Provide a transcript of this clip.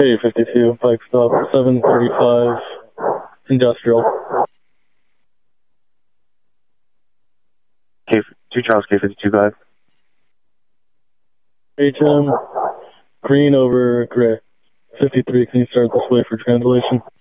K52, bike stop, 735, industrial. K2 Charles K52, go ahead. HM, green over gray. 53, can you start this way for translation?